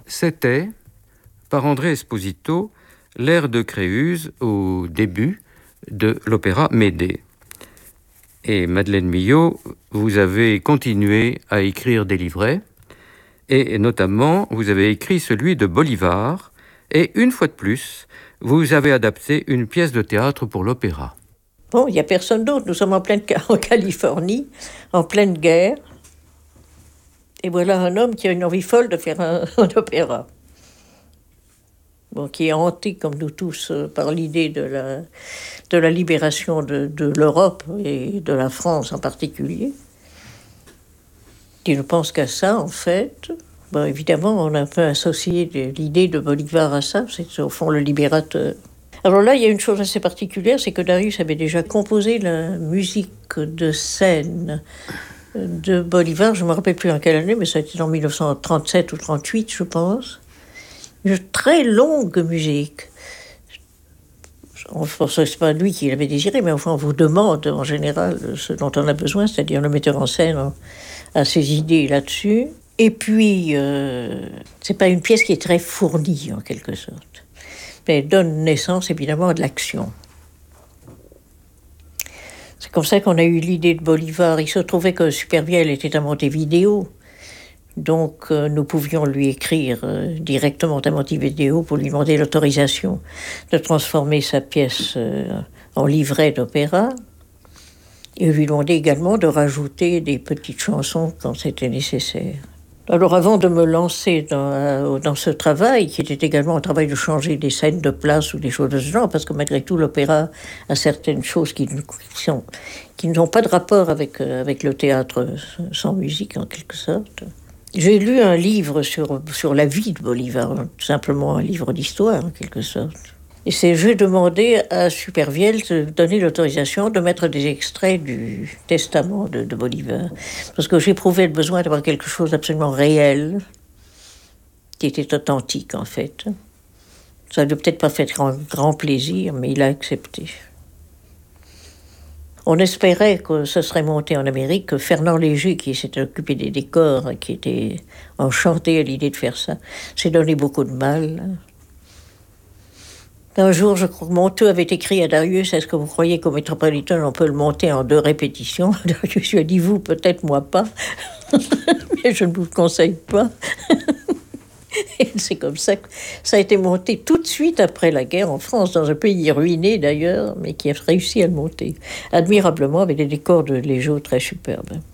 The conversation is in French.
C'était, par André Esposito, l'air de Créuse au début de l'opéra Médée. Et Madeleine Millot, vous avez continué à écrire des livrets, et notamment, vous avez écrit celui de Bolivar, et une fois de plus, vous avez adapté une pièce de théâtre pour l'opéra. Bon, il n'y a personne d'autre. Nous sommes en Californie, en pleine guerre. Et voilà un homme qui a une envie folle de faire un opéra. Bon, qui est hanté, comme nous tous, par l'idée de la libération de l'Europe et de la France en particulier. Qui ne pense qu'à ça, en fait. Bon, évidemment, on a un peu associé l'idée de Bolivar à ça. C'est au fond le libérateur. Alors là, il y a une chose assez particulière, c'est que Darius avait déjà composé la musique de scène de Bolivar, je ne me rappelle plus en quelle année, mais ça a été en 1937 ou 1938, je pense. Une très longue musique. Ce n'est pas lui qui l'avait désiré, mais enfin, on vous demande en général ce dont on a besoin, c'est-à-dire le metteur en scène a ses idées là-dessus. Et puis, c'est pas une pièce qui est très fournie, en quelque sorte. Mais elle donne naissance, évidemment, à de l'action. C'est comme ça qu'on a eu l'idée de Bolivar. Il se trouvait que Supervielle était à Montevideo. Donc, nous pouvions lui écrire directement à Montevideo pour lui demander l'autorisation de transformer sa pièce en livret d'opéra. Et lui demander également de rajouter des petites chansons quand c'était nécessaire. Alors avant de me lancer dans ce travail, qui était également un travail de changer des scènes de place ou des choses de ce genre, parce que malgré tout l'opéra a certaines choses qui n'ont pas de rapport avec le théâtre sans musique en quelque sorte. J'ai lu un livre sur la vie de Bolivar, tout simplement un livre d'histoire en quelque sorte. Et j'ai demandé à Supervielle de donner l'autorisation de mettre des extraits du testament de Bolivar. Parce que j'éprouvais le besoin d'avoir quelque chose d'absolument réel, qui était authentique en fait. Ça ne lui a peut-être pas fait grand plaisir, mais il a accepté. On espérait que ce serait monté en Amérique, que Fernand Léger, qui s'était occupé des décors, qui était enchanté à l'idée de faire ça, s'est donné beaucoup de mal. Un jour, je crois que Monteux avait écrit à Darius « Est-ce que vous croyez qu'au Métropolitain, on peut le monter en 2 répétitions ?» Darius lui a dit « Vous, peut-être, moi pas. » Mais je ne vous le conseille pas. Et c'est comme ça que ça a été monté tout de suite après la guerre en France, dans un pays ruiné d'ailleurs, mais qui a réussi à le monter admirablement avec des décors de Légeau très superbes.